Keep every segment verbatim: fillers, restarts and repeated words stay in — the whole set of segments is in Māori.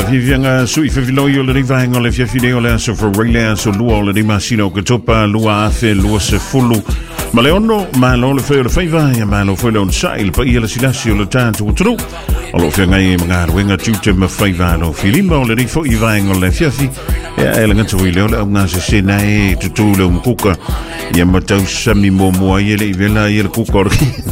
Vivianga sui fefilo yo le rivainga le fiafine o le aso for rele so lua o le rimasino ke topa lua afe lua se fulu ma le ono ma lo le feo le faiva ya ma lo feo le sai pa ia le silasi o le tanto utru o lo fia ngai mga wenga tute ma faiva lo filima o le rifo i vainga le fiafi ya e le ngata wi le o le nga se sena e tutu le mkuka ya matau sami mo mo ia le vela ia le kuka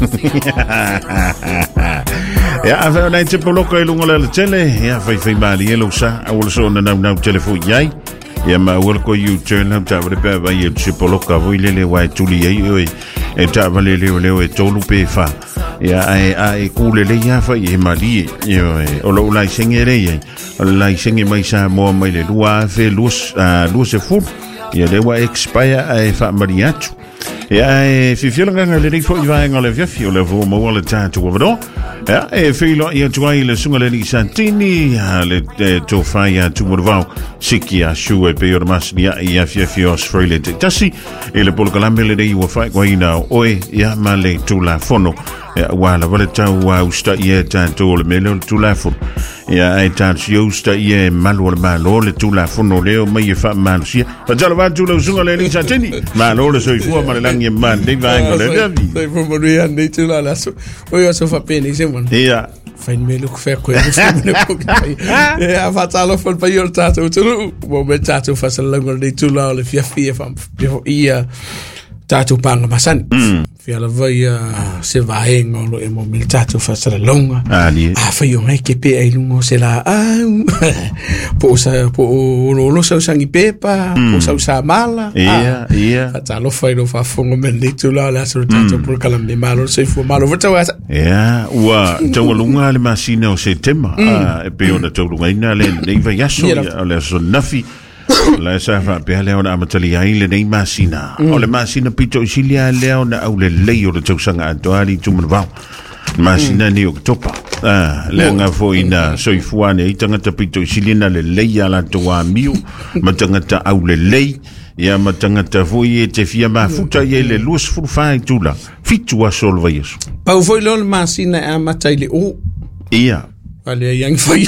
ya ave na te poloka e lunga le tele ya fai fai mali e lo sa o le sona na na telefon yai ya ma wel ko you turn up ta re pa ba ye te poloka vo ile le wa tuli e oi e ta vale le le e tolu pe fa ya ai ai kule le ya fa e mali e o lo la sengere ye la sengere mai sa mo mai le lua fe lus lus e fu ya le wa expire ai fa mariatu ja, e fifilanga nga le rifo i vaenga le fiafi o le vo mo le tatu o vado. Ja, e filo ia tuai le sunga le ni santini, le to fai tu mo vao siki a shu e pe o masni ia fiafi o sfrele te tasi e le polo kalambe le dei o fai kwa ina oe ia ma le tu la fono. Ja, wala wale tau wa usta ia tatu o le mele tu la fono. Ja, e tatu ia usta ia malu le malo le tu la fono leo mai e fa malu sia. Pa jalo va tu le sunga le ni santini. Malo le soifua ma le langi man dei vaenga le fiafi. Sei fo mo ria nei tu la la so. O ia so fa peni se mon. Ja. Fijn me look ver ko. Ja, fa talo fo pa io tato tu. Mo me tato fa se lango nei tu la le fiafi fa ia tato panga masani. Fia la vai se vai ngolo e mo mil tato fa se longa. Ali. Ah, fa io ngai ke pe ai lungo se la ah. Po sa po lo lo sa sangi pepa, po sa sa mala. Ia, ia. Talo fa lo fa fongo me nei tu la la so tato por kalam de malo se fu malo vota wa. Ia, wa tau lunga le masina o se tema. Ah, e pe ona tau lunga ina le nei va yaso le so nafi. La sa fa pe le ona amatali ai le nei masina. O le masina pito silia le ona au le lei o le tau sanga atoari tu mo va. Masina ni o topa. Ah, le nga fo ina soifuane i tangata pito silina le lei ala toa miu, ma tangata au le lei, ia ma tangata foi e te fia ma futa ye le lus furfai tula. Fitu a solva yesu. Pau foi lo masina a matai le o. Ia. Ale yang foi.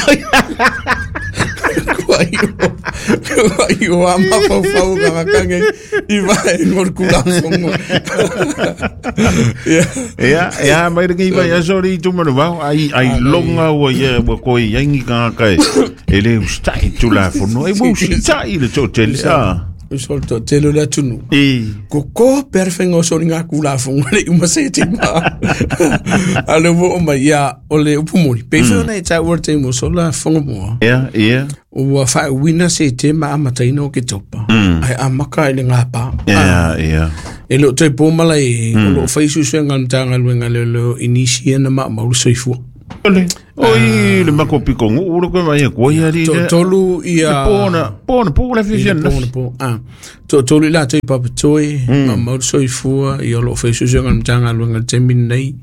Io ama fau fau ga kange i vai ngor kula fongo. Ja, ja, maar de giba ja sorry tu mo va ai ai longa o ye bo ko yangi ka kai. Ele ustai tu la fono e bo ustai le hotel. Ah. Solto telo la tunu. E koko perfengo soringa kula fongo le uma se tima. Ale vo ma ya ole upumuri. Pe fo na ta worte mo sola fongo mo. Ja, ja. O fa wina se te ma amataino ke topa. Ai amaka ile ngapa. Ja, ja. E lo te pomala e lo fa isu senga ntanga luenga le lo initia na ma ma soifu. Ole. Oi, le mako piko nguru ko mai ko ia ri. Tolu ia. Pona, pona, pona fisien. Pona po. Ah. To tolu la te papa toi, ma ma soifu ia lo fa isu senga ntanga luenga temin nei.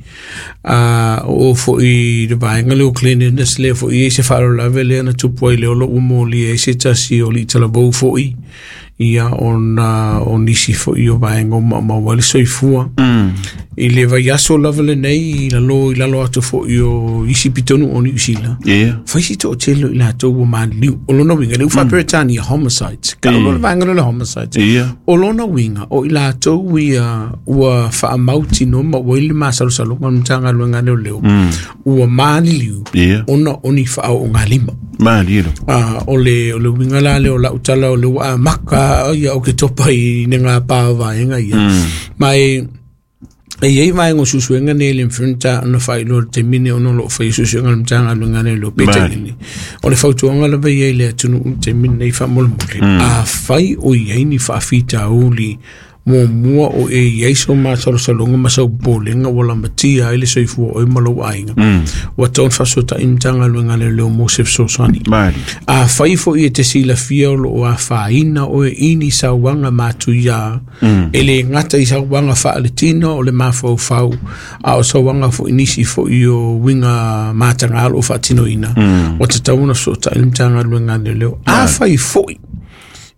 Ah, o fo i de bainga lo cleanliness le fo i se fa lo la vele na tu poi le lo umo li e se tasi o li tala bo fo i. Ia on on isi fo i o bainga ma ma wale soifua. Mm. I le va yaso lavele nei i la lo i la lo atu fo i o isi pitonu o ni usila. Yeah. Fa isi to telo i la to ma liu. O lona winga le fa peretani homicides. Ka o lona vanga le homicides. Yeah. O lona winga o i la to wi a ua fa amauti no ma wile ma salo salo ngam tanga luenga leo leo. Ua mali liu. Yeah. Ona oni fa o ngalima. Mali lo. Ah, ole ole winga la le o la utala ole wa maka ia o ke topa i nenga pa va inga ia. Mai e ia vai ngo susuenga ne le mfrenta na fai lo te mine ono lo fai susuenga mtanga lunga ne lo pete ni. Ole fautuanga la vai ia le tunu te mine i fa mol mol. A fai o ia ni fa fita uli mo mua o e yeso ma solo solo ma so bolinga wala matia ile so ifu o malo ainga wa ton fa so ta imtanga luenga le lo mo se so sani a fai fo i te sila fia o a faina o e ini sa wanga matu ya ele ngata i sa wanga fa le tino o le mafo fau a o so wanga fo inisi fo i o winga matanga o fa tino ina o te tauna so ta imtanga luenga le lo a fai fo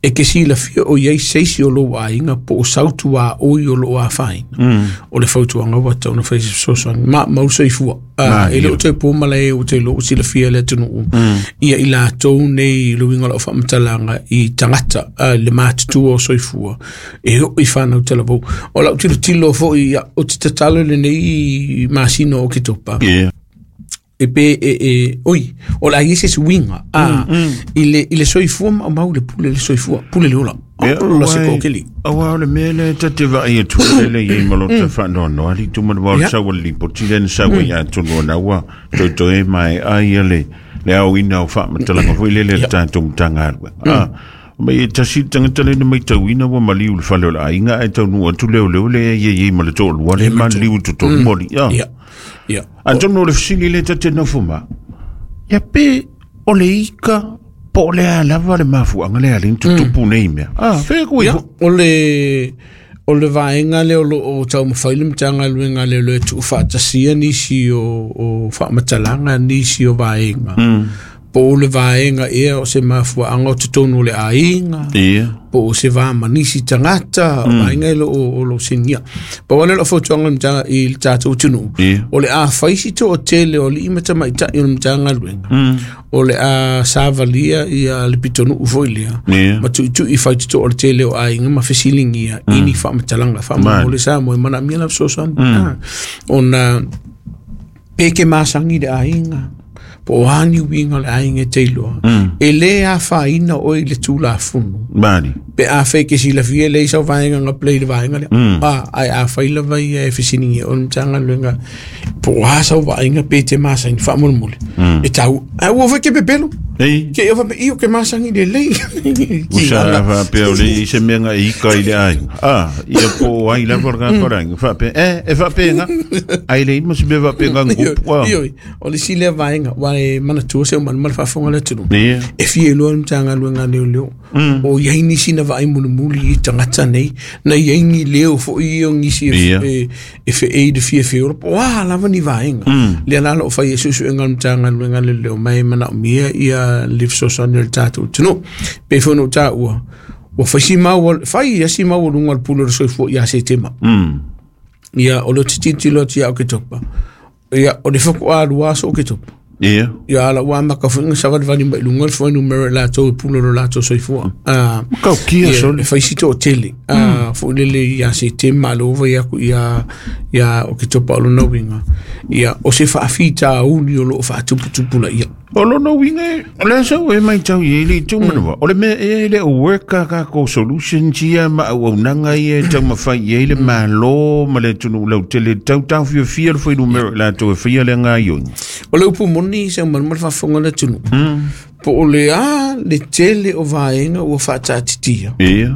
e ke sila fia o iei seisi o lo a inga po o sautu a oi o lo a whain. Mm. O le fautu anga wata o na whaisi sosoang. Ma mausa i fua. Uh, e leo te pōmala e o te lo o sila fia le tunu u. Mm. Ia i la tau nei luinga la o whamatalanga i tangata uh, le mātutu o soi fua. E o i whanau tala vau. O la o tilo tilo fo i o te tatalo le nei māsino o ki topa. Yeah. E pe e e oi o la ise swinga ah ile ile soifua ma le pule le soifua pule le ola la se ko keli awa le mele te va i tu le ye malo te fa no no ali tu mo va sa wali po ti den sa wa tu no na wa to to e mai ai le le au ina fa ma tala mo ile le ta tu tanga ah mai ta si tanga tele ni mai ta wina wa mali u fa le ai nga e tu no tu le le le ye ye malo to wa le man li u tu to mo ya Yeah. Antonio le fsili le te no fuma. Ya pe o le ika po le ala vale mafu angale alin tu tu pune me. Ah, fe ko ya. O le o le vaenga le o tau mo failum tanga luenga le le tu fa tasia ni si o o fa matalanga ni si o vaenga. Mm. Po le vaenga e o se mafu anga tu tonu le ainga. Yeah. Po se va manisi tangata mm. vaenga lo o lo sinia. Po wale lo foto anga mtanga il tatu tunu. Yeah. O le a faisi to o tele o le imata maita i mtanga luenga. Mm. O le a savalia i a le pitonu ufoilia. Yeah. Ma tu tu i faiti to o le tele o ainga ma fesilingia mm. ini fa matalanga fa ma o le sa mo mana miela sosan. Mm. Ah. Ona peke masangi de ainga. Po hani winga le ainga teilo. Mm. E le a faina o i le tula funu. Bani. Pe a fe ke si la fie le sa vainga nga play le vainga le. Mm. Ah, ai a faila vai e fesiningi o mtanga luenga. Po a sa vainga pe te masa in fa mulmule. Mm. E tau, a wo fe ke pepelo. Ei. Ke yo fa io ke masa ngi de le. Usa fa pe o le i se menga i ka i le ai. Ah, ia po ai la porga porang. Fa pe e e fa pe nga. Ai le mo se be va pe nga ngupo. Io, o le si le vainga e mana tu se man mal fa fonga le tunu yeah. E fie lo mtanga luenga leo leo mm. O yaini sina vai mulu muli i tangata nei na yaini leo fo i o ngisi yeah. e, e fe e de fie fie o wa lava ni vainga mm. Le ala o fa yesu su enga mtanga luenga leo leo mai mana mia ia live so sanel tatu tunu pe fo no ta ua o fa si ma o fa i si ma o lunga pulo so fo ya se tema mm. Ia o lo titi lo tia o ke topa ia o de fo ko a lua so ke topa. Yeah. Ya la wa maka funga savat vani mai lunga fo no mer la to pulo la to so fo. Ah, ka kia so le faisito tele. Ah, fo le ya se tema lo ya ya ya o ke to pa lo no winga. Ya o se fa fita u ni lo fa tu tu pula ya. O lo no winga le so e mai tau ye le tu mo. O le me e le work ka ko solution dia ma o nanga ye tau ma fa ye le ma lo ma le tu lo tele tau tau fi fi fo no mer la to fi le nga yo. O le pu moni se man mal fa fonga le tunu. Mm. Po o le a le tele o vaenga o fa tatitia. Yeah.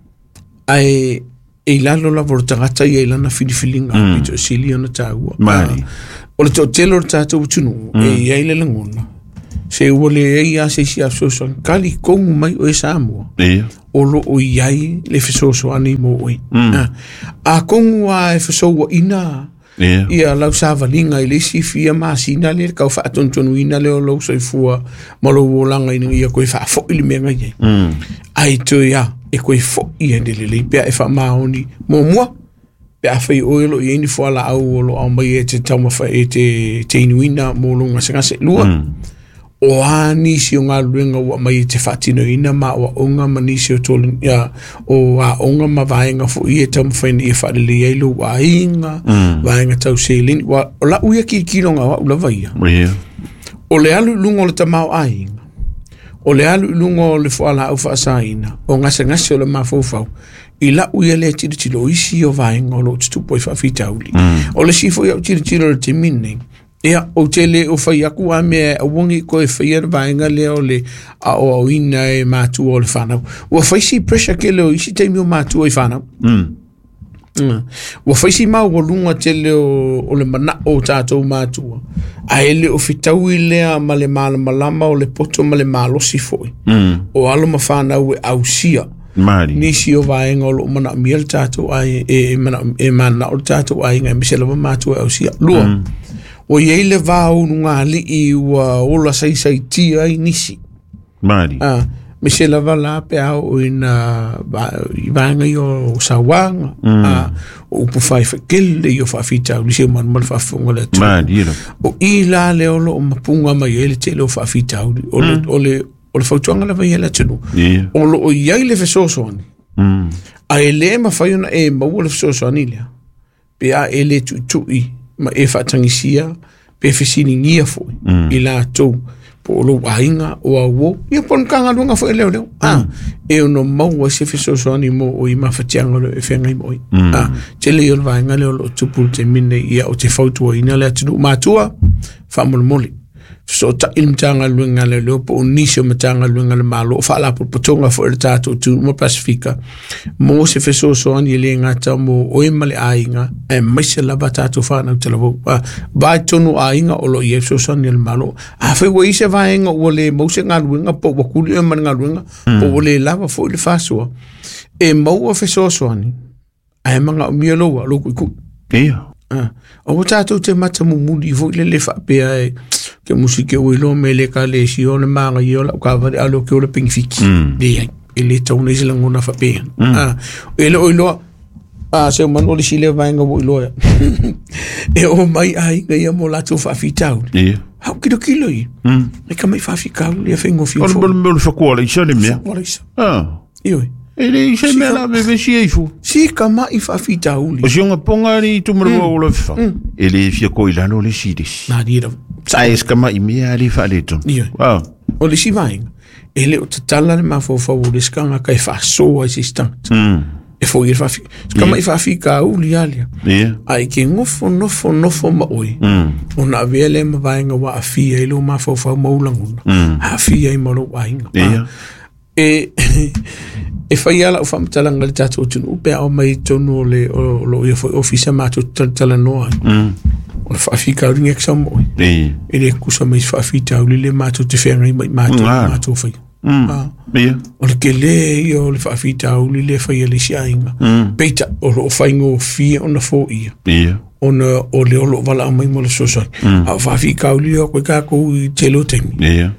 Ai e la lo la vortagata e la na filifilinga mm. Pito silia na taua. Mani. O le tele o tatu tunu mm. E ai le langona. Se o le e ia se si so so kali kongu mai o e Samoa. Yeah. O lo o iai le fesoso ani mo oi. Mm. Ah. A kongu a e fesoso ina. Yeah. Ia lau savalinga i le si fia masina le kau fa tontonu ina le o lau soifua ma lo wolanga ina ia koe fa fo ili menga ye. Mm. Ai to ia e koe fo i ende le le pia e fa maoni mo mua pe a fai oilo i eni fo ala au o lo au mai e te tauma fa e te te inuina mo lo ngase ngase lua. Mm. O a nisi o ngā luenga wa mai te whatino ina ma o onga ma nisi o tolu ya o a onga ma vaenga fo i e tamu whaina i e whaile eilo wa inga mm. Vaenga tau selini wa o la uia ki kilonga wa ula vaia yeah. O le alu lungo le tamau a inga O le alu lungo le fuala au whaasa ina o ngase ngase o le mafofau I la uia le tiri tiro isi o vaenga o lo tutupo i whawhita uli mm. O le sifo i au tiri tiro le te mine Ia, o tele o whai aku a mea a wangi koe whai ar vaenga leo le a o au ina e mātua o le whanau. Ua whai si pressure ke leo isi teimi o mātua i whanau. Mm. Mm. Ua whai si mau o lunga tele o, o le mana o tātou mātua. A ele o whitau i lea ma le māla malama o le poto ma le mālosi foi. Mm. O alo ma whanau e au sia. Mari. Nisi o vaenga o lo mana miel tātou ai e, e, mana, e mana o tātou ai ngai misela ma mātua e au sia. Lua. Mm. O iei le vāu nunga li i ua ola sai sai tia i nisi. Mari. Ah, me se lava la pe au ina i vanga yo sawanga a o pu fai fa kele yo fa fita li se man mal fa funga le tu o i la le o lo mapunga mai ele te lo fa fita o le o le o le fautuanga la vai ele tu o lo o ia le feso soni a ele ma fai ona e ma o le feso soni le pe a ele tu tu i ma e fa tangisia pe fesini ngia foi i la tu po lo ainga o awo ia pon kanga lunga fo ele le ah e no mau se feso soni mo o i ma fatianga le fenga mo ah tele yo va nga le o tupul te mine ia o te foto ina le tu ma tua fa mo moli so ta ilm tanga lunga le lo po nisho matanga lunga le malo fa la po potonga fo el tato tu mo pacifica mo se feso soni le ngata mo o i male ainga e mai se la batato fa na te lo ba tonu ainga o lo yeso soni le malo a fe wo se va en o le mo se nga lunga po wo ku le man nga lunga po le lava fo le faso e mo feso soni ai manga mi lo lo ku ia ah o tato te mata mo mudi fo le le fa pe ai ke musike o ilo mele ka le si o le manga i o la ka va alo ke o le pingfiki de ele tone se langona fa pe ah ele o ilo ah se man o le sile va nga o ilo e o mai ai ga ia mo la tu fa fitau ia ha kilo kilo i e ka mai fa fikau le fengo fi o le mo fa ko le sone me ah io ele se me la bebe si e fu si ka mai fa fitau o si nga ponga ni tu mo o le fa ele fi ko ila no le sidis na dira sai skama i mea ali fa le tu wow o le si vai ele o te tala le ma fo fo le skanga kai fa so assistant e fo ir fa fi skama i fa fi ka u li ali ai ke ngofo nofo nofo ma oi ona vele ma vai nga wa fi e lo ma fo fo mo languna a fi e mo lo vai e e fai ala o whamtala ngali tato tunu upe au mai tonu le o lo ia foi ofisa mato tala noa o le whaafika ringa ksa moi e le kusa mai whaafita au le mato te whenga i mai mato mato fai o le ke le i o le whaafita au le fai ale si ainga peita o lo whaingo fia o na fo ia o na o le olo wala a mai mo le sosai a whaafika au le o koe kako i telo temi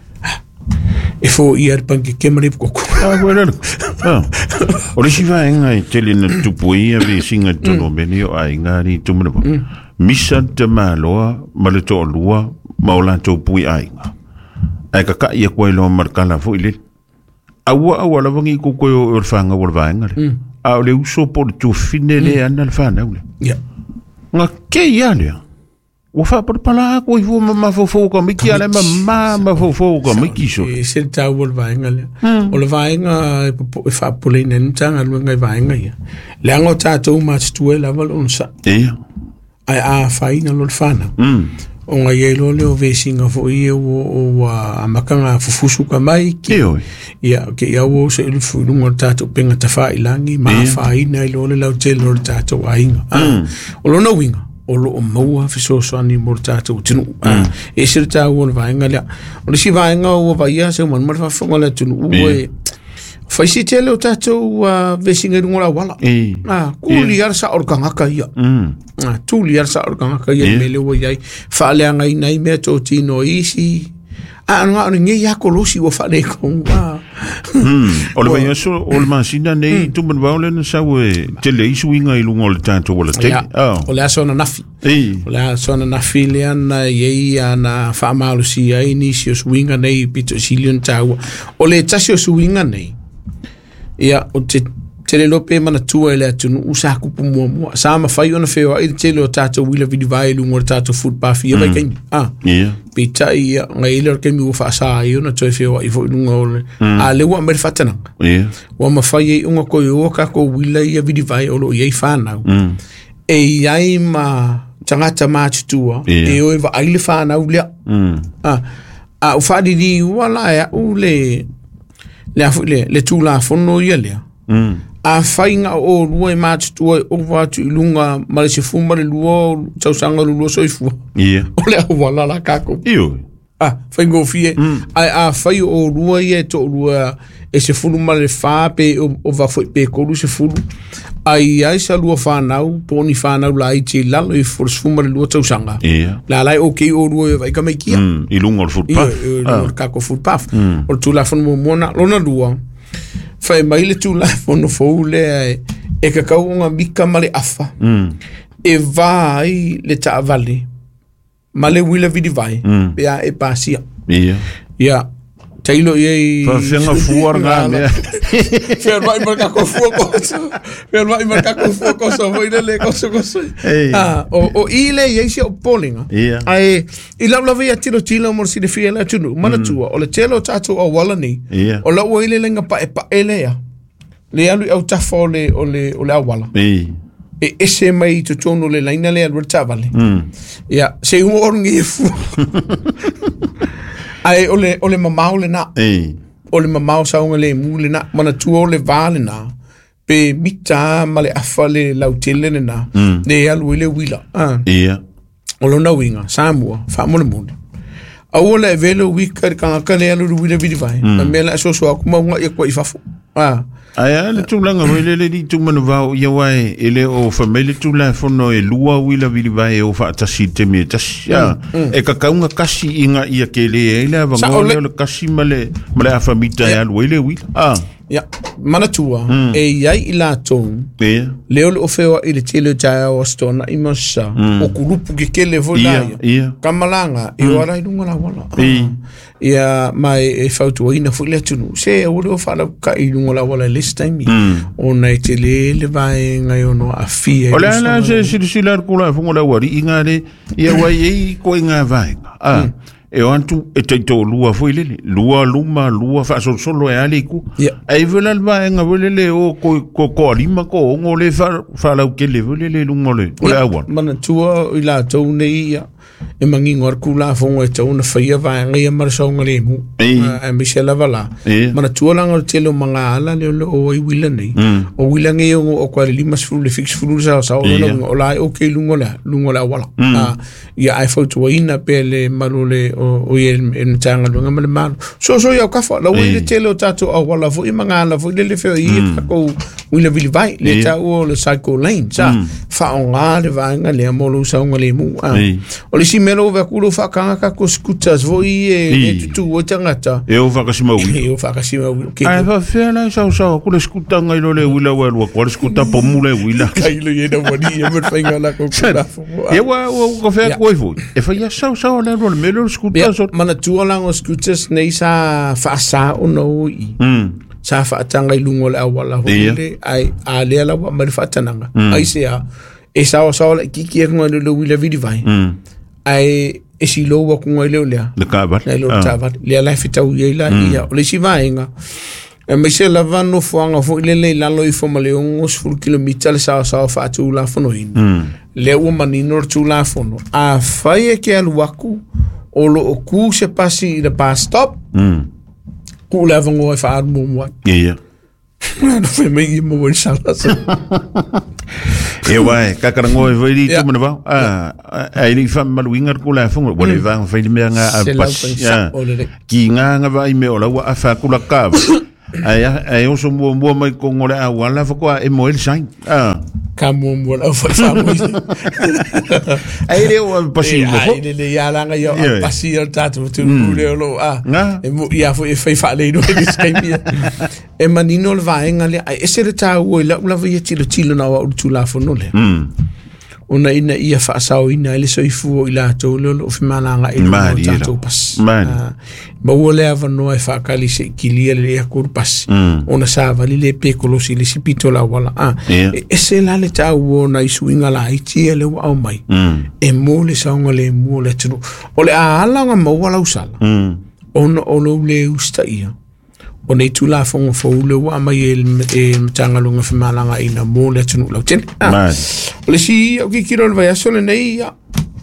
e fo i ar panke kemare koko ah bueno ah o le siva enga i tele na tupu ia ve singa tono meni o ai ngari tumre misa te maloa male to lua maula to pui ai ai ka ka ia ko lo markala fo ile awa awa la vangi ko ko o fanga o vanga a le uso por tu finele an al fana ya nga ke ya le o fa por pala ko i vo ma fo fo ko mi ki ale ma ma fo fo ko mi ki so e se ta o vanga le o le vanga e fa polina ntanga lu ngai vanga ya le ngo ta to ma tu la val on sa e ai a fa ina lo fana o nga ye lo le o vesinga fo i o o a makanga fufusu ka mai ki ya ke ya wo se il fu lungo ta to penga ta fa ilangi ma fa ina lo le la hotel lo ta to ainga o lo no winga o lo maua fiso so ani mortato tunu e sirta won vainga la o si vainga o vaia se mon mar fa fonga la tunu e fa si tele o tato wa vesinga ngola wala ah kuli ar sa orkanga ka ia ah tuli ar sa orkanga ka ia mele wo yai fa le anga ina me to tino isi ah nga nge ya ko lo si wo fa le ko ah o le vaia so o le masina nei tu mon vaule na sa we tele isu inga i lungo le tato wala te ah o le aso na nafi o le aso na nafi le ana ye ana fa malu si ai ni si swinga nei pito silion tawa o le tasio swinga nei ia o te tele lope mana tua ele atu usa kupu mua mua sa ma fai ona feo ai tele o tato wila vidi vai lungo tato food buffy ia vai kengi ah ia pita ia ngai ile kemi u fa sa ai ona toi feo ai fo lungo a le wa mer fatana ia wa ma fai ai unga ko yo ka ko wila ia vidi vai o lo ia fa na e ai ma tangata ma tua e o va ai le fa na u le ah a u fa di di wala ya u le le le le tu la fono ia le a fainga o lua mat tu o va tu lunga mal se fuma le lua tau sanga lua so ifu ia o le wala la kako io Ah, fai ngo fie. Ai a fai o rua ia to rua e se fulu ma le fa pe o va foi pe ko se fulu. Ai ai sa lua fa nau, poni fa nau la i ti lalo i for sfuma le lua tau sanga. Ia. La lai o ke o rua vai ka mai kia. Mm, i lungo le footpath. Ia, lungo ka ko footpath. O tu la fon mo mona lona lua. Fai mai le tu la fon fo le e ka kau nga mika male afa. Mm. E vai le ta vale. Male wila vidi vai. Mm. Pe a e pasia. Ia. Ia. Tailo ye. Fa fenga fuar nga me. Fer vai marca ko fuar ko. Fer vai marca ko fuar ko so voi le ko so ko so. Ah, o o ile ye se o polinga. Ia. Ai i la la via tiro tilo mo si de fiela tunu. Mana tua o le telo tatu o walani. Ia. O la o ile lenga pa e pa ele ya. Le alu au tafo le o le o le awala. Ei. E ese mai to tono le laina le al tavale. Mm. Ya, se un orngi fu. Ai ole ole mamau le na. Ei. Ole mamau sa un le mu le na, mana tu ole vale na. Pe mita male afale lautele na. Ne alu le wila. Ah. Ia. Olo na winga, Samoa, fa mo le mu. Awola e velo wika ka ka le alu wila vidi vai. Na mela so so aku ma e ko ifafu. Ah. Ai le tulanga wele le di tumanu va ia wai ele o family tula fono e lua wila vili vai o fa tasi te me tasi e ka kaunga kasi inga ia ke le ele va ngole le kasi male male a famita ya wele wila ah ya manatua e yai ila ton e leo le ofewa ile tele ja o stona imasa o kurupu ke kele vola kamalanga e ora i dunga la wala ia mai e fautu ina fu le tunu se o le fa la ka i dunga la wala list time o na tele le vai ngai ono a fie o la la se si si la kula fu ngola wari inga le ia wai e ko inga vai ah e antu e te to lua foi lele lua luma lua fa so solo e ali ku ai vela va nga vele o ko ko ko lima ko ngole fa fa la ke le vele lu ngole o la wa mana tua ila to nei e mangi ngor kula fongo e to na fa ia va nga ia mar so ngale mu e Michelle vala mana tua la ngol telo manga ala le o i wila nei o wila nge o ko lima fu le fix fu sa sa o la o ke lu ngole lu ngole wala ia ai fa to ina pele malule o ye en tanga lunga male mal so so ya kafa la wile telo tatu o wala fo imanga la fo le fe i ko wile vili vai le ta o le cycle lane sa fa onga le vai nga le molo sa nga le mu o le simelo va kulo fa kanga ka ko scooters vo i e tu o tangata e o fa ka sima wi e o fa ka sima wi ai fa fe na sa sa ko le scooter nga lo le wila wa ko le scooter po mu le wila kai le ye na bodi e me fa nga la ko ko e wa ko fe ko vo e fa ya sa sa le lo me lo scooter mana tua lango scooters nei sa fa sa o no i mm sa fa tanga i lungo le awala ho le ai a le ala wa mari fa tananga ai se a e sa o sa ki ki ngo le lo wile vidi vai ai e si lo wa ku le le le ka ba le lo ta ba le ala fita u ye la ia o le si vai nga e me se la va no fo nga fo le le la lo i fo male un sul kilometer le sa sa fa tu la fo no in le o manino tu la fo no a fai e ke al waku o lo o ku se pasi i the bus stop mm ku le vango e fa mo mo ia no fe me i mo o sala e vai ka ka ngo e vai tu mo va ah ai ni fa mal wingar ku la fungo bo le va fa ni me nga pas ki nga nga vai me o la wa fa ku la ka ai ai o so mo mo mai ko ngole a wala fa ko e mo el shine ah ka mo mo la fa fa mo ai le o possible ai le ya la nga yo pasi el tatu tu le lo ah e mo ya fo e fa fa le no e skai e manino le va nga le e se le ta o la la va ti lo tilo na o tu la fo no le ona ina ia fa sao ina ile so ifu ila to lo fi malanga ina to pas ma wole ava no e fa kali se kilia le akur pas ona sa vali le pekolo si le sipito la wala ah e se la le ta ona isuinga la iti le wa mai e mo le sa ngole mo le tu ole a ala nga mo wala usala ona ono le usta ia ona i tula fonga fo le wa mai e tanga lunga fi malanga ina mo le tunu la ten le si o ki kiro le vai sole nei ya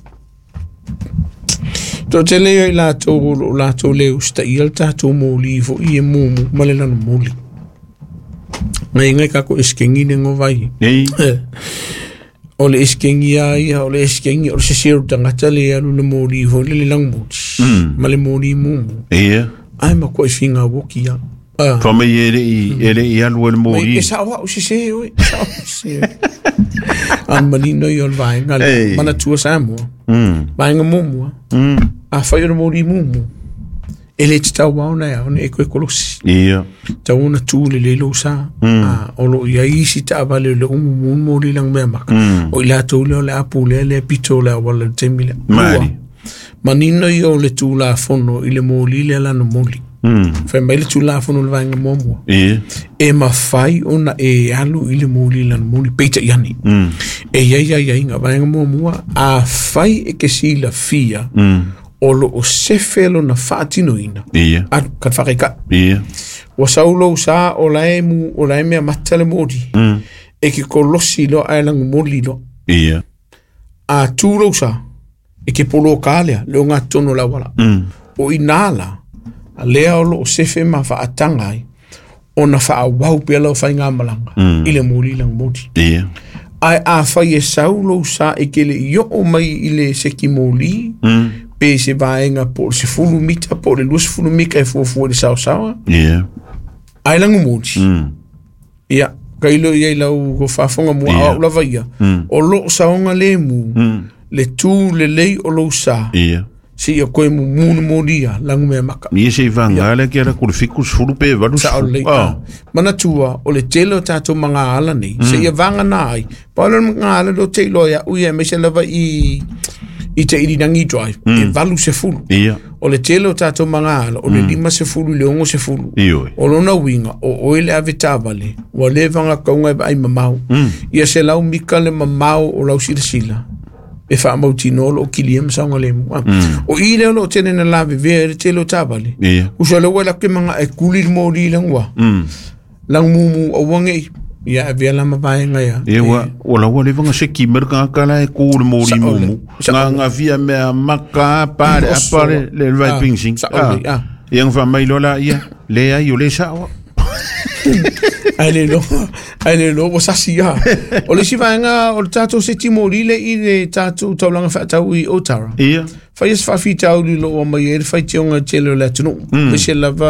to tele la to la to le usta i alta to mo li fo i mo mo male la mo li ngai ngai ka ko eskengi ne ngo vai ei O le eskengi ia, o le eskengi, o le sesiru tangata le alu le mōri ho le le lang mōti. Ma le mōri mūmu. Ia. Ai ma koe whinga woki ia. Whama i ere i, ere i alu le mōri. E sa wa o se se oi. Sa o se se. An manino i o le vaenga le. Mana tua Samoa. Vaenga mūmua. A whai o le mōri mūmu. E le te tau wau nei au, ne e koe kolosi. Ia. Tau ona tū le le lo sa. O lo ia isi ta avale le umu mūn mōri lang mea maka. O i la tau leo le apu le le pito le awala le temile. Mari. Manino i o le tū la fono i le mōli le alano mōli. Whai mai le tū la fono le vaenga mōmua. Ia. E ma whai ona e alu i le mōli le alano mōli peita iani. E iai iai iai nga vaenga mōmua. A whai e ke si la fia. O lo o sefelo na whaatino ina. Ia. Adu, kan whakaika. Ia. Wa saulo sa o lae mu, o lae mea matale mōri. Mm. E ki kolosi lo ailangu mōri lo. Ia. A tūlo sa, e ke polo kālea, leo ngā tono la wala. Mm. O inala, a lea o lo o sefe ma whaatangai, o na wha wau pia lau whai ngā malanga. Mm. Ile mōri lang mōri. Ia. Ai a whai e saulo sa, e ke le io o mai ile seki mōri. Mm. Pe se vaenga po se fulu mita po le lus fulu mika e fuafua le sao sawa. Yeah. Ai langu mōti. Mm. Ia. Ka ilo iai lau ko whafonga mua yeah. Au lava ia. Mm. O lo saonga le mu. Mm. Le tū le lei o lo sa. Ia. Si ia koe mu mūna mōria langu mea maka. Ia se vanga le kia ra kore fikus fulu pe valu sa. Sa o lei. Oh. Mana tua o le telo tato mga ala nei. Mm. Se ia vanga nai. Paolo mga ala do teilo ia uia me se lava i... I te irinangi drive, mm. e valu se fulu. Ia. O le telo tato mga ala, o le mm. lima se fulu, le ongo se fulu. Ioi. O lona winga, o oile ave tāwale, wa le vanga kaunga e ai mamau. Mm. Ia se lau mika le mamau o lau sila sila. E wha mau tino o kilia msaunga le mua. Mm. O i leo lo tene na lave vea le telo tāwale. Ia. Usa leo la ke mga e kulir mōri langwa. Mm. Lang mumu o wangei. Ia, vea lama vaenga ia. E wa, o la wale vanga se kimer ka kala e kūre mōri mumu. Ngā ngā via mea maka pare, apare, le vai pingsing. Sa ole, ah. Iang wha mai lola ia, le ai o le sawa. Ai le lo, ai le lo, o sasi ia. O le si vaenga, o le tātou se timori le i le tātou taulanga whaatau i Otara. Ia. Whai es whawhi tau li lo o mai e, whai te onga telo le atunu. Le se lava...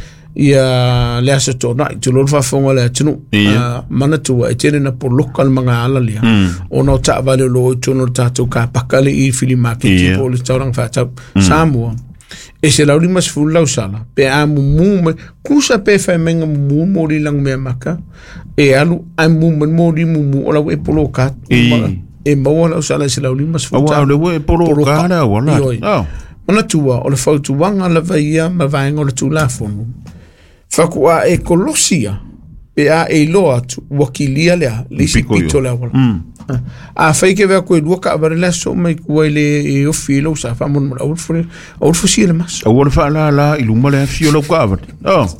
ia le asa tōna i tu lor whafonga le atinu uh, manatua e tene na po lokal mga ala lea mm. o nao ta vale lo i tono tātou ka pakale i whili market yeah. Po le taurang whatau mm. Samoa e se lauri mas fulu lau sala pe a mumu kusa pe whai menga mumu mori lang mea maka e alu a mumu mori mumu o lau e polo kat e maua lau sala se lauri mas fulu awa le e polo kata wala manatua o le whautu wanga la vaia ma vaenga o le tūlafonu Whakua e kolosia pe a e loa tu wakilia lea lisi pito lea wala. Mm. A whaike wea koe lua ka aware lea so mai kua le e o whilo sa whamon mara aurfure aurfusi ele mas. Awa wha la la iluma lea whilo ka aware.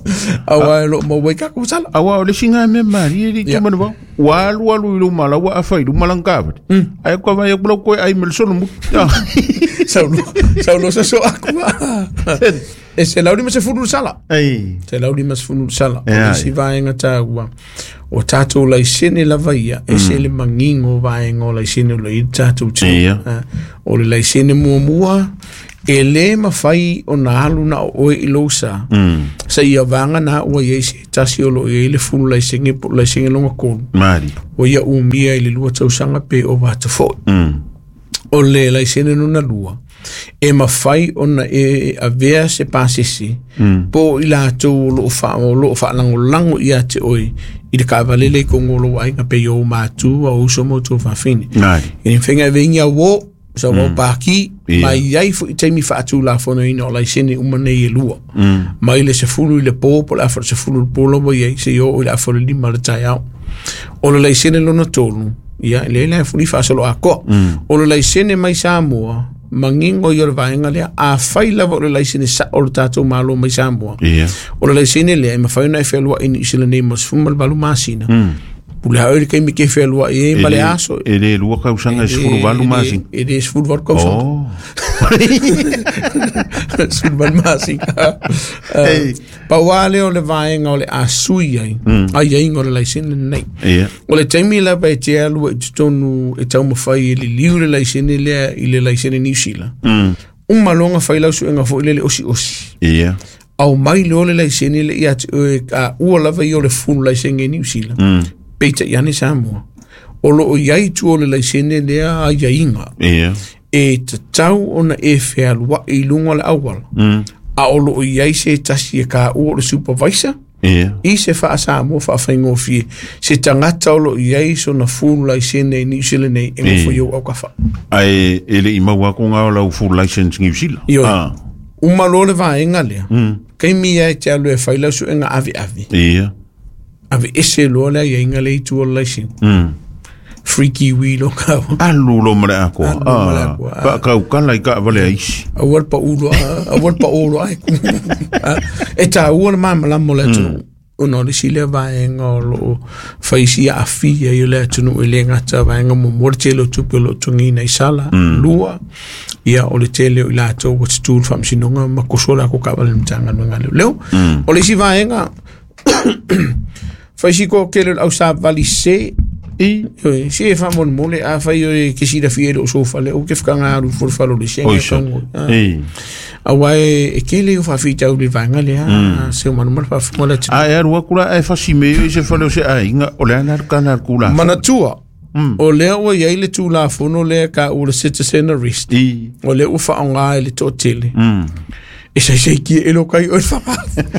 Awa e lo ma wai kako sala. Awa o le singa me mari e li tumana wau. Walu walu iluma la wa awha iluma lang ka aware. Ai kua vai akula koe ai mel sonu mu. Saulo, saulo sa so akua. E se lauri ma se funu sala. Ei. Se lauri ma se funu sala. O si vaenga tāua. O tātou lai sene la vaia. E se le mangingo vaenga o lai sene o lai tātou tino. O le lai sene mua mua. E le mawhai o na halu na o e ilosa. Sa ia vanga na ua iese. Tasi o lo e le funu lai senge po lai senge longa konu. Mari. O ia umia i le lua tausanga pe o vata fo. O le lai sene nuna lua. E mawhai ona e a vea se pasisi mm. po i la tau lo fa o lo fa lango lango ia te oi i le kavalele ko ngolo ai ka pe yo matu o so mo to fa fini e ni fenga venga wo so mo paki mai ai fu te mi fa tu la fono ino la sene umane e lua mm. mai le se fulu le popo la fa se fulu polo bo ye se yo la fo le mal taya o le sene lo no tolu ia le le fu li fa solo ako mm. o le sene mai Samoa mangingo yor vaenga lea a faila vo le laisine sa o tatou malo mai Samoa. Yeah. O le laisine lea ma faina e felua ini isile nei mas fumal balu masina. Mm. Pule haere kai mi ke felua e male aso. E le lua kausanga e sfuru balu masina. E le sfuru balu kausanga. Sulman Masinga. Pa wale o le vaenga o le asui ai. Ai ai ngore lai sene nei. O le taimi la pa e te alu e tonu e tau mawhai e li liu le lai sene lea i le lai sene New Zealand. Un malonga whai lau su enga fo ile le osi osi. Au mai le ole lai sene le ia a ua lava i o le funu lai sene New Zealand. Peita iane Samoa. O lo o iai tu o le lai sene lea a iainga. E te tau ona e whea lua i lunga le awala. A o lo o iai se tasi e ka ua le supervisor. I se wha Samoa wha whaingo fie. Se tangata o lo o iai so na funu lai sene New Zealand nei e ngofo iau au kafa. Ai ele i maua ko ngā o lau full license New Zealand. Io. Uma lo le vaenga lea. Kai mia e te alu e whailau su e ngā avi avi. Ia. Avi ese lo le ia inga le i tu o license. Freaky wheel o kau. Alu lo mare ako. Alu mare ako. Pa kau kala i ka vale aisi. Awal pa ulo, awal pa ulo ai. E ta ua le mamala mo le tunu. Uno le si le vaenga o lo whaisi a fia i le tunu i le ngata vaenga mo mor te lo tupi lo tungi nei sala. Lua. Ia o le tele o i la tau what's tool fam sinonga ma kosola ko kawale mtanga nunga leo. Leo. O le si vaenga whaisi ko kele au sa vali se i si e fa mon mole a fa yo ke si da fiero so fa le o ke fka nga ru for fa lo le senga tongo e a wai e ke le fa fi tau le vanga le a se man mal fa mo le a e ru kula e fa si me se fa le se a inga o le ana kana kula mana tua o le o ye le tu la fono le ka o le citizen arrest o le o fa nga le totele e sai sai ki e lo kai o fa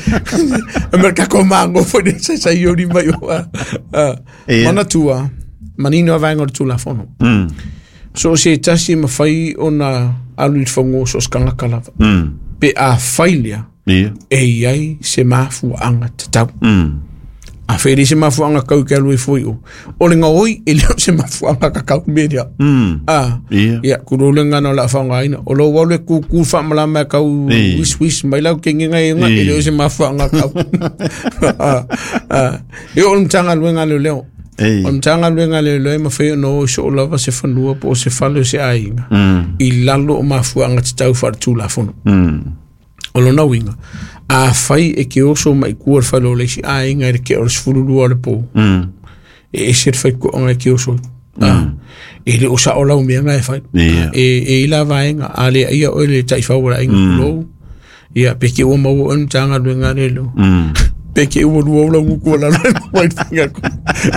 a merka ko mango fo de sai sai yo di mai o mana tua manino avanga tu la fono so se tasi ma fai ona alu fongo so skanga kala pe a failia e ai se mafu anga tau a fere se mafu anga kau ke alu foi o o le ngoi e le se mafu anga ka kau media ah ya ku le ngana la fanga ina o lo wale ku ku fa mala ma kau wis wis mai la ke ngai nga e le se mafu anga kau ah ah e o mtanga lu ngale le o mtanga lu ngale le ma fe no so la va se fanua po se falo se ainga i lalo mafu anga tau fa tu la fono o lo na winga a fai e ke oso mai kuar falo le si a inga e ke o sfulu lua le po e e ser fai ko nga ke oso e le osa o lau mea nga e fai e e ila vaenga a le ia o le tai fawara inga lo ia peke o mau o mtanga lu nga le lo peke o lua o lau kua la white finger ko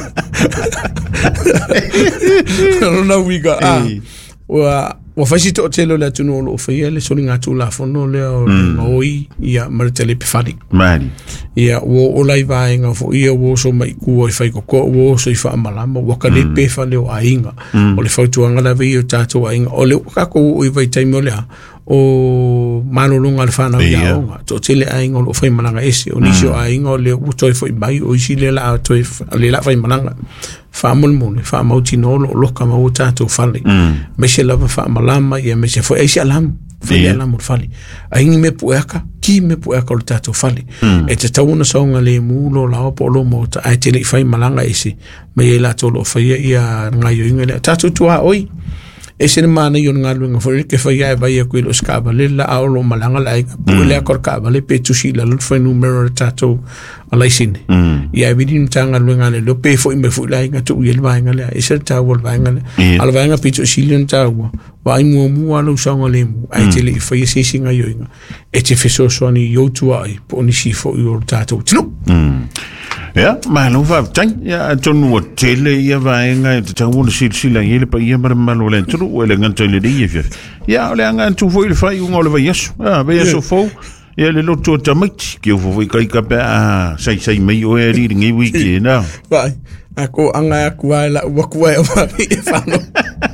no na wiga a wa wa fasi to telo la tuno lo fa le soli nga tu la fono le o oi ia martele pefani mari ia wo o lai vai nga fo ia wo so mai ku oi fai ko ko wo so i fa malama wo ka le pefa le o ainga o le fa tu anga la vi o tato ainga o le ka ko oi vai tai mo le o mano lunga le fana ia o to tele ainga lo fai malanga ese o nisio ainga le o toi foi mai o si le la toi le la fai malanga fa mol mol fa mauti no lo ka ma o tato fale me se la fa malama ia me se foi ai alam foi alam fale ai me pueka ki me pueka lo tato fale e te tauna songa le mulo la po lo mo ta ai tele fai malanga ese me la to lo fai ia ngayo ingele tato tua oi ese mana yon ngalu nga foi ke fai ai vai ko lo skaba le la lo malanga la po le akor ka vale pe tu si la lo foi numero tato ala sin ia vidin tanga lu ngale lo pe foi me foi la nga tu yel vai ngale ese ta wol vai ngale ala vai nga pe tu si lon ta wa vai mu mu ala usanga le mu ai tele foi se singa yo nga e te feso so ni yo tu ai po ni si fo yo tato tino ja, maar hoe vaak tang ja toen wordt tele ja wij gaan te gewoon de silsila hele pa ja maar maar wel en toe wel gaan tele die je ja le gaan toe voor de jong alle van yes ja ben je zo vol ja le lot tot tamet que voor kai ka pa sai sai mai o e ri ngi wiki na vai ako anga aku ala wa ku wa fa no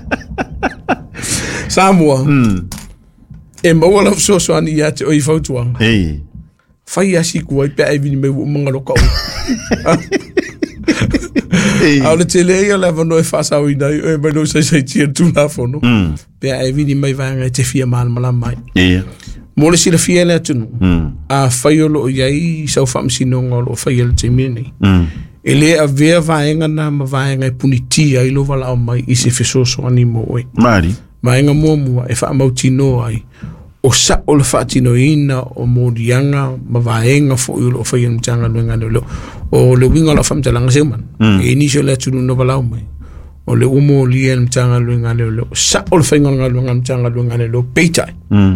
Samoa e mo wala so so ani ya te o i foto ang hey fai asi ku ai pe ai vini me mga lo ka au le tele ia la no e fa sa wi dai e me no sai sai ti tu na fo no pe ai vini mai va nga te fia mal mala mai yeah mo le si le fia le tu a fai lo ia i sa fa msino ngolo fai le te mini ele a vea va nga na ma va nga puniti ai lo vala mai i se feso so ani mo oi mari Mainga mua mua e wha mautino ai. O sa o le wha tino ina o mōrianga ma vaenga fo ulo o whai mtanga luenga leo. O le winga la wha mtalanga seuman. E inisio le tunu no walau mai. O le umo lia mtanga luenga leo. Sa o le whainga luenga mtanga luenga leo. Peitai.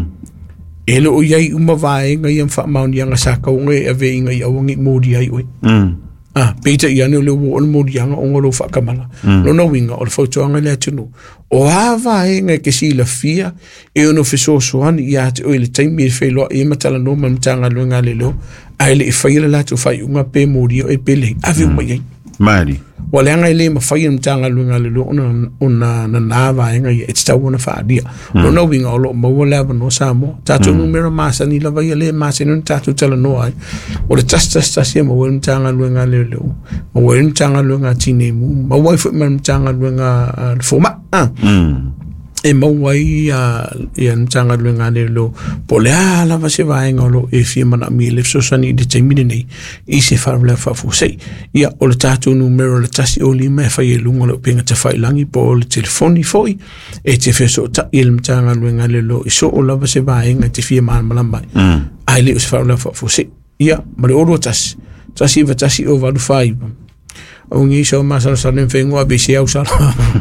E le o iai uma vaenga i am wha maunianga sa kaunga e ave inga i awangi mōri ai oi. Ah, Peter i ane o le uo o le mōrianga o ngolo whakamala. Lona winga o le whautuanga le atunu. O hawa e ngai ke si la fia e ono fiso soani i ate o le taimi e whailoa e matala no mamtanga luenga le lo a ele e whaila latu whai unga pe mōri o e pele. Awe umai ai. Maari. Wa le anga ele ma whai mtanga luenga le lo ona na nāwa e ngai e titau ona whaadia. Lona winga o lo maua lewa no sa mo. Tātou numera masa ni lawa ia le masa ni tātou tala no ai. O le tas tas tas ia maua mtanga luenga le lo. Maua mtanga luenga tine mu. Maua i whai mtanga luenga foma. Ah. E mauai a ia mtanga luenga le lo. Po le ala va se vaenga lo e fia mana mi le sosani de taimine nei. I se wharawle whafusei. Ia o le tātou numero le tasi o lima e whai e lunga le pinga te whailangi po o le telefoni foi. E te wheso ta i le mtanga luenga le lo. I so o lava se vaenga te fia maan malambai. Ai le o se wharawle whafusei. Ia, ma le oro tasi. Tasi va tasi o valu whaiva. O ngi so masala salen fengo a bisi au sala.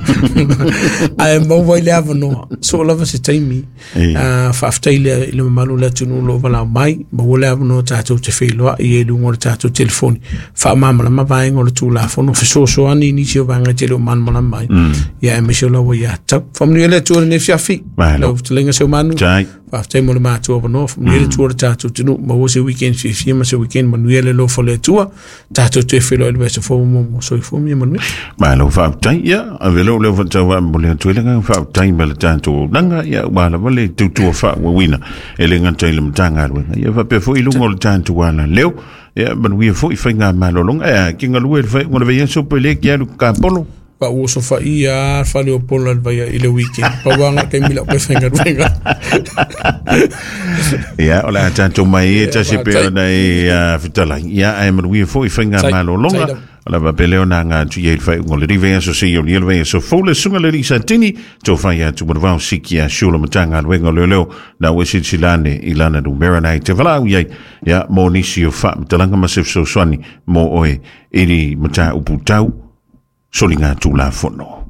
Ai mo vai le avano. So lava se taimi. Ah fa aftaile ile malu la tunu lo vala mai, mo le avano tato te felo i e lungo tato telefoni. Fa mama ma vai ngol tu la fono fe so so ani ni sio vanga te lo man mala mai. Ya e me so lo ya tap. Famni le tu ne fiafi. Lo tlinga so manu. Fa aftaile mo ma tu avano. Famni le tu tato tunu mo se weekend fi fi ma se weekend manuele lo fo le tua. Tato te felo le se fo mo so i fumi manu ma lo fa tai ya avelo le fa tawa mo le tuilenga fa tai ma le tanto nanga ya wala wale tu tu fa wina ele ngata ile mtanga lo ya fa pe fo ilungo le tanto wala leo ya ban wi fo i finga ma lo long e kinga lo e fa ngol ve so pele ki alu ka polo pa o so fa ia fa le polo va ya ile weekend pa wanga ke mila pe finga venga ya ola tanto mai ta se pe na ya fitala ya ai mo wi fo i finga ma lo longa ala va peleo na nga tu ye fa ngol ri ve so se yo ni ve so fo le sunga le ri santini to fa ya tu mo va sikia shula matanga le ngol leo na we si silane ilana du meranai te vala ye ya mo ni si o fa talanga masif so swani mo oe iri mata uputau solinga tu la fono